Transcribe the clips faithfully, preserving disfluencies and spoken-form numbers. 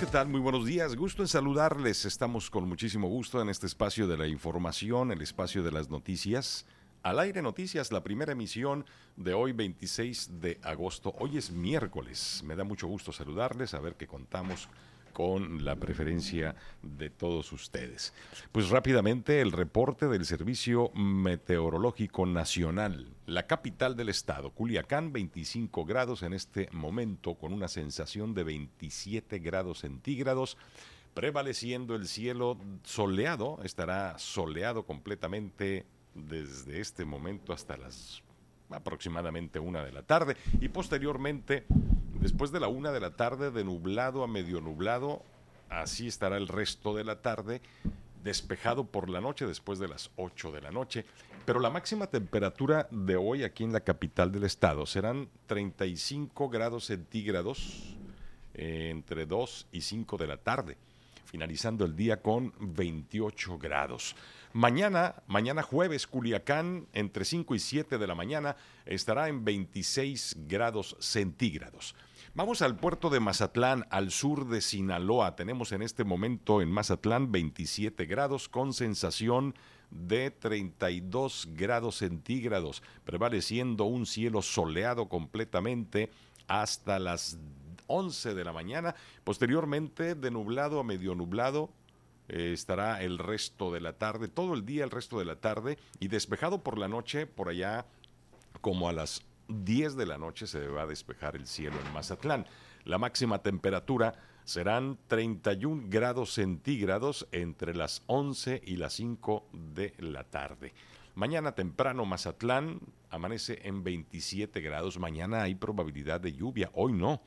tal? Muy buenos días. Gusto en saludarles. Estamos con muchísimo gusto en este espacio de la información, el espacio de las noticias. Al aire Noticias, la primera emisión de hoy, veintiséis de agosto. Hoy es miércoles. Me da mucho gusto saludarles, a ver que contamos con la preferencia de todos ustedes. Pues rápidamente el reporte del Servicio Meteorológico Nacional. La capital del estado, Culiacán, veinticinco grados en este momento, con una sensación de veintisiete grados centígrados, prevaleciendo el cielo soleado. Estará soleado completamente desde este momento hasta las aproximadamente una de la tarde, y posteriormente, después de la una de la tarde, de nublado a medio nublado. Así estará el resto de la tarde, despejado por la noche después de las ocho de la noche. Pero la máxima temperatura de hoy aquí en la capital del estado serán treinta y cinco grados centígrados, eh, entre dos y cinco de la tarde, finalizando el día con veintiocho grados. Mañana, mañana jueves, Culiacán, entre cinco y siete de la mañana, estará en veintiséis grados centígrados. Vamos al puerto de Mazatlán, al sur de Sinaloa. Tenemos en este momento en Mazatlán veintisiete grados con sensación de treinta y dos grados centígrados, prevaleciendo un cielo soleado completamente hasta las once de la mañana. Posteriormente, de nublado a medio nublado, eh, estará el resto de la tarde, todo el día el resto de la tarde, y despejado por la noche. Por allá como a las diez de la noche se va a despejar el cielo en Mazatlán. La máxima temperatura serán treinta y un grados centígrados entre las once y las cinco de la tarde. Mañana temprano Mazatlán amanece en veintisiete grados. Mañana hay probabilidad de lluvia, hoy no.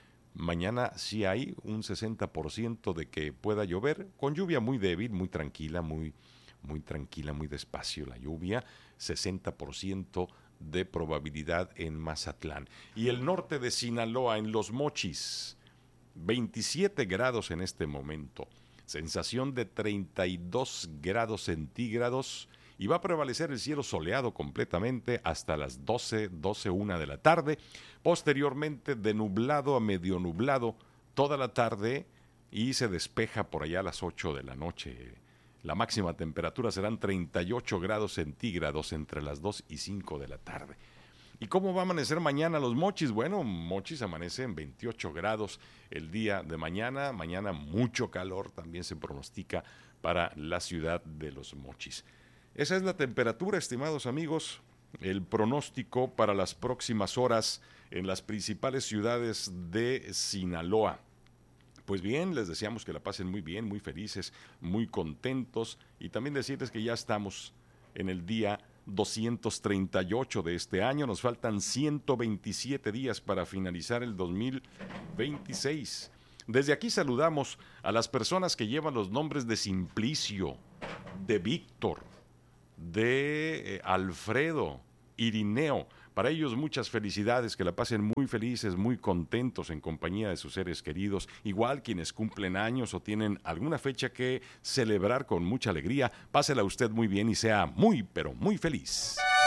Mañana sí hay un sesenta por ciento de que pueda llover, con lluvia muy débil, muy tranquila, muy, muy tranquila, muy despacio la lluvia, sesenta por ciento de probabilidad en Mazatlán. Y el norte de Sinaloa, en Los Mochis, veintisiete grados en este momento, sensación de treinta y dos grados centígrados, y va a prevalecer el cielo soleado completamente hasta las doce, doce, una de la tarde. Posteriormente, de nublado a medio nublado toda la tarde, y se despeja por allá a las ocho de la noche. La máxima temperatura serán treinta y ocho grados centígrados entre las dos y cinco de la tarde. ¿Y cómo va a amanecer mañana Los Mochis? Bueno, Mochis amanece en veintiocho grados el día de mañana. Mañana mucho calor también se pronostica para la ciudad de Los Mochis. Esa es la temperatura, estimados amigos, el pronóstico para las próximas horas en las principales ciudades de Sinaloa. Pues bien, les deseamos que la pasen muy bien, muy felices, muy contentos, y también decirles que ya estamos en el día doscientos treinta y ocho de este año. Nos faltan ciento veintisiete días para finalizar el dos mil veintiséis. Desde aquí saludamos a las personas que llevan los nombres de Simplicio, de Víctor, de eh, Alfredo, Irineo. Para ellos muchas felicidades, que la pasen muy felices, muy contentos en compañía de sus seres queridos. Igual quienes cumplen años o tienen alguna fecha que celebrar con mucha alegría, pásela usted muy bien y sea muy, pero muy feliz.